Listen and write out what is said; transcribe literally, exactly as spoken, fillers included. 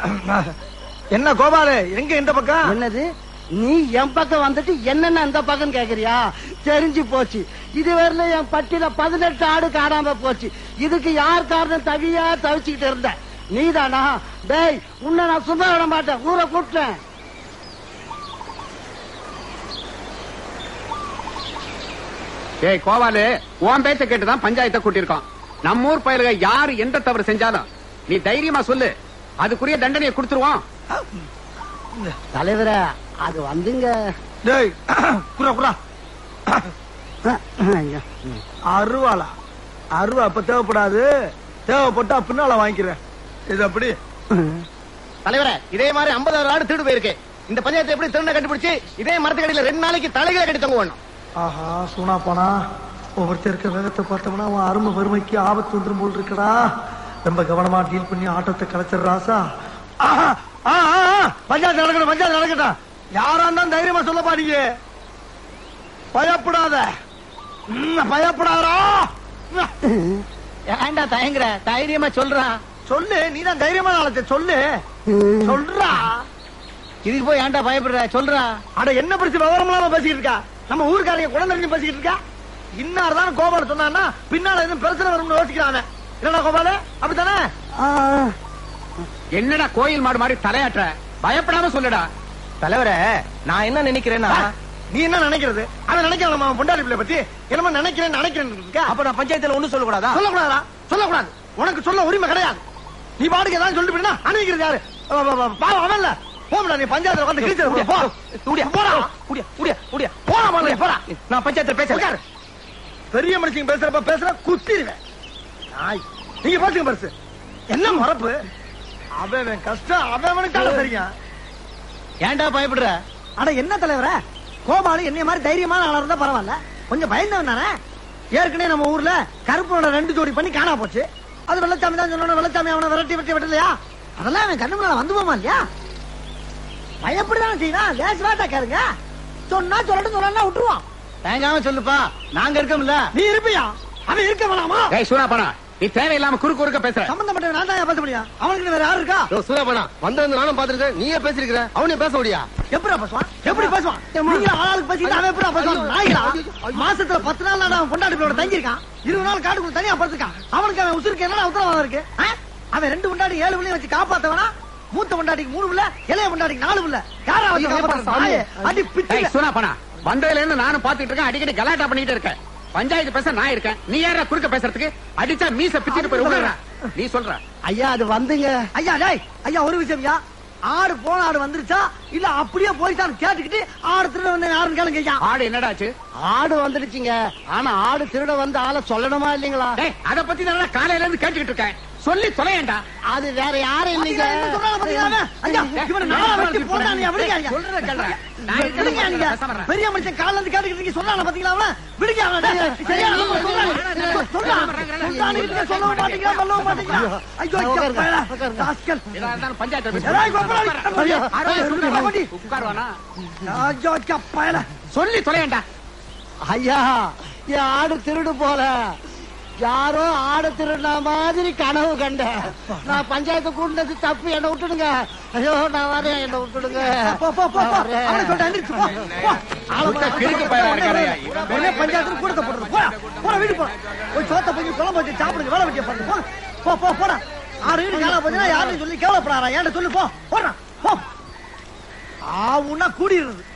என்ன கோபாலு, எங்க இந்த பக்கம்? என்னது, நீ என் பக்கம் வந்துட்டு என்னென்ன அந்த பக்கம் கேக்குறியா? தெரிஞ்சு போச்சு. இதுவரையில என் பட்டியல பதினெட்டு ஆடு காணாம போச்சு. இதுக்கு யார் காரணம்? தவியா தவிச்சுக்கிட்டு இருந்த நீதானா? டேய், உன்னை நான் சும்மா விட மாட்டேன். ஊரை கூப்பிட்டேன். ஏய் கோவாலு, உன் பேச்ச கேட்டுதான் பஞ்சாயத்தை கூட்டியிருக்கோம். நம்ம ஊர் பயலுக யாரு எந்த தவறு செஞ்சாலும் நீ தைரியமா சொல்லு, அதுக்குரிய தண்டனையை கொடுத்துருவோம். தலைவர, அது வந்துங்க. டேய் குரா குரா அருவாளா? அருவா அப்ப தேவைப்படாது, தேவைப்பட்டா பின்னால வாங்கிக்கிறேன். இது அப்படி தலைவர, இதே மாதிரி ஐம்பதாயிரம் ஆடு திருடு போயிருக்கு. இந்த பஞ்சாயத்தை எப்படி திருண்ண கண்டுபிடிச்சு இதே மரத்துக்கடியில ரெண்டு நாளைக்கு தலைகளை கட்டி தங்க வேணும். ஆஹா, சூனா போனா ஒவ்வொருத்தர் இருக்க வேகத்தை பார்த்தோம்னா அவன் அருமை வறுமைக்கு ஆபத்து வந்துடும் போல் இருக்கடா. ரொம்ப கவனமா டீல் பண்ணி ஆட்டத்தை கலைச்சிடுறாசா. பஞ்சாயத்து நடக்கணும், பஞ்சாயத்து நடக்கட்டும். யாரா இருந்தாலும் தைரியமா சொல்ல பாருங்க. பயப்படாத, பயப்படாதா. ஏண்டா தயங்குற? தைரியமா சொல்றா. சொல்லு, நீதான் தைரியமா நாளத்தை சொல்லு. சொல்றா. இதுக்கு போய் ஏண்டா பயப்படுற? சொல்றா. அட என்ன பிரச்சனை விவரம் இல்லாம பேசிக்கிட்டு இருக்கா? நம்ம ஊருக்காரங்க குழந்தை பேசிக்கிட்டு இருக்கா? இன்னார்தான் கோபால சொன்னா பின்னால எதுவும் பிரச்சனை வரும்னு யோசிக்கிறாங்க. என்னடா கோபால, அப்படித்தானே? என்னடா கோயில் மாடு மாதிரி தலையாட்டுற? பயப்படாம சொல்லுடா. தலைவர, நான் என்ன நினைக்கிறேன்னா, நீ என்ன நினைக்கிறது? அவன் நினைக்கலாம் அவன் பொண்டாடி பிள்ளை பத்தி என்னமா நினைக்கிறேன் நினைக்கிறேன். அப்ப நான் பஞ்சாயத்துல ஒண்ணும் சொல்லக்கூடாதா? சொல்லக்கூடாதா? சொல்லக்கூடாது. உனக்கு சொல்ல உரிமை கிடையாது. நீ பாட்டுக்கு ஏதாவது சொல்லிட்டு போயினா அனுப்பிக்கிறது யாரு? பாவம் அவன்ல. போடா, நீ பஞ்சாயத்துல வந்து கிழிச்சு போ. ஊடியா போடா, ஊடியா ஊடியா ஊடியா போடா மாலையா போடா. நான் பஞ்சாயத்துல பேச பெரிய மனுஷங்க பேசுறப்ப பேசுற குத்திடுவேன். நீங்க பேசுங்க பரிசு. என்ன மறப்பு? அவன் கஷ்டம் அவனுக்கு தெரியும். ஏன்டா பயப்படுற? ஆனா என்ன தலைவர, கோபாலு என்னைய மாதிரி தைரியமான ஆளா இருந்தா பரவாயில்ல, கொஞ்சம் பயந்தவன் தானே. ஏற்கனவே நம்ம ஊர்ல கருப்பனோட ரெண்டு ஜோடி பண்ணி காணா போச்சு. அது வெள்ளச்சாமி தான் சொன்ன. வெள்ளச்சாமி அவனை விரட்டி விரட்டி விட்டலையா? அதெல்லாம் அவன் கண்ணு முன்னால வந்து போமா இல்லையா? பயப்படிதான் செய்யணும். லேஸ் வாட்டா கேளுங்க. சொன்னா சொல்லட்டும், சொல்லலாம் விட்டுருவான். தயங்காம சொல்லுப்பா, நாங்க இருக்கோம்ல. நீ இருப்பியா? அவன் இருக்க வேணாமா? ஏய் சூனாப்பனா, நீ தேவையில்லாம குறுக்கு குறுக்க பேசுற. சம்பந்தப்பட்ட நான் தான் பேச முடியும். அவனுக்கு வேற யாரு இருக்கா? சூனாப்பனா வந்து நானும் பாத்துருக்கேன். நீயே பேசிருக்கிற, அவனே பேச முடியா? எப்படி பேசுவான்? எப்படி பேசுவான்? நீங்க ஆளுக்கு பேசிட்டு அவன் எப்படி பேசுவான்? நாய்களா? மாசத்துல பத்து நாள் அவன் பொண்டாட்டி பிள்ளையோட தங்கி இருக்கான். இருபது நாள் காட்டுக்குள்ள தனியா படுத்துக்கான். அவனுக்கு அவன் உசுருக்கு என்னடா உத்தரவாதம் இருக்கு? அவன் ரெண்டு பொண்டாட்டி ஏழு பிள்ளையும் வச்சு காப்பாத்தவனா? மூத்த பொண்டாட்டிக்கு மூணு பிள்ளை, இளைய பொண்டாட்டிக்கு நாலு பிள்ளை. யாரா அடி பிச்சு சூனாப்பனா, வந்ததுல இருந்து நானும் பாத்துட்டு இருக்கேன். அடிக்கடி கலாட்டா பண்ணிட்டு இருக்கேன். பஞ்சாயத்து பேச நான் இருக்கேன். நீ யாரா குறுக்க பேசுறதுக்கு? அடிச்சா மீச பிச்சுட்டு போய் நீ சொல்ற. ஐயா, அது வந்துங்க. ஐயா டேய், ஐயா ஒரு விஷயம்யா. ஆடு போன ஆடு வந்துருச்சா இல்ல அப்படியே போயிட்டான்னு கேட்டுக்கிட்டு ஆடு திருட வந்து யாருன்னு கேளுங்க. ஆடு என்னடாச்சு? ஆடு வந்துடுச்சுங்க. ஆனா ஆடு திருட வந்து ஆளை சொல்லணுமா இல்லீங்களா? அத பத்தி நான் காலையில இருந்து கேட்டுக்கிட்டு இருக்கேன். சொல்லி தொலையண்டா. அது வேற யாரும் இல்லைங்க. பெரிய மனுஷன் கால இருந்து கேட்டுக்கிட்டு சொன்னாங்க பாத்தீங்களா? அவன் விடுங்க. சொல்ல மாட்டீங்களா? சொல்ல மாட்டீங்களா? சொல்லி தொலையண்டா. ஐயா, என் ஆடு திருடு போல. யாரோ ஆடு திருடின மாதிரி கனவு கண்ட. நான் பஞ்சாயத்து கூட்டினது தப்பு, என்ன விட்டுடுங்க. ஐயோ நான் வரேன், என்ன விட்டுடுங்க. பஞ்சாயத்து கூட்டத்தை போடுறது போட வீடு போ. போய் சோத்த போய் குழம்பு வச்சு சாப்பிடுங்க. வேலை வெட்டிய பாருங்க. போ போ போடா. ஆறு வீடு கால போச்சுன்னா யாருன்னு சொல்லி கேவலப்படாரா? ஏன்ட சொல்லு. போ போடுறான். போ ஆவுன்னா கூடிடுறது.